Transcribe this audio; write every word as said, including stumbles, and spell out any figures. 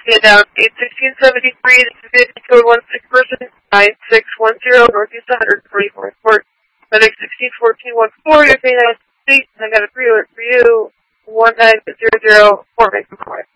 Yeah, down eight sixteen seventy-three, this is David code one six person, nine six one zero, Northeast one forty-fourth Court, FedEx sixteen fourteen one four, you're saying United States, and I got a pre-alert for you, one nine zero zero, four make the